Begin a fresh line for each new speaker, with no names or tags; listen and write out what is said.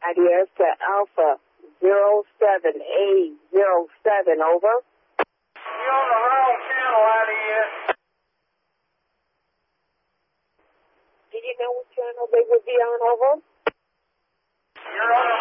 IDS to Alpha 07A07, over.
You're on the wrong channel, IDS.
Do you know what channel they would be on, over?
You're on the